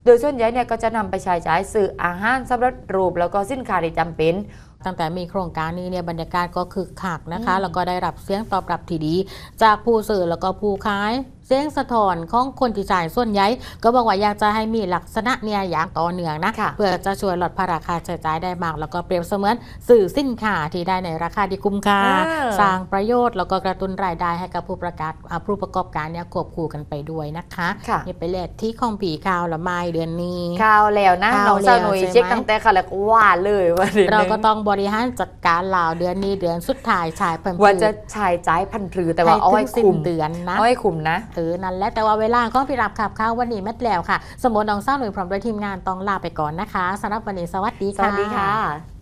โดยส่วนใหญ่เนี่ยก็จะนำไปใช้จ่ายซื้ออาหารสำเร็จรูปแล้วก็สินค้าที่จำเป็นตั้งแต่มีโครงการนี้เนี่ยบรรยากาศก็คึกคักนะคะแล้วก็ได้รับเสียงตอบรับที่ดีจากผู้ซื้อแล้วก็ผู้ขายเสียงสะท้อนของคนที่จ่ายส่วนใหญ่ก็บอกว่าอยากจะให้มีลักษณะเนี่ยอย่างต่อเนื่องนะเพื่อจะช่วยลดภาระค่าใช้จ่ายได้มากแล้วก็เปรียบเสมือนสื่อสินค้าที่ได้ในราคาที่คุ้มค่าสร้างประโยชน์แล้วก็กระตุ้นรายได้ให้กับผู้ประกอบการเนี่ยควบคู่กันไปด้วยนะคะนี่ไปเลทที่ของผีข่าวละไมเดือนนี้ข่าวแล้วนะน้องสาวหนุ่ยเช็คตั้งแต่ค่ะแล้วก็ว่าเลยว่าเราก็ต้องบริหารจัดการเหล่าเดือนนี้เดือนสุดท้ายชายเพิ่มว่าจะชายจ่ายพันพลือแต่ว่าอ้อยคุมเดือนนะอ้อยคุมนะนั่นแหละแต่ว่าเวลาก็พี่รับขับข้าววันนี้แม่แล้วค่ะสมมติน้องสาวหนุ่ยพร้อมด้วยทีมงานต้องลาไปก่อนนะคะสำหรับวันนี้สวัสดีค่ะสวัสดีค่ะ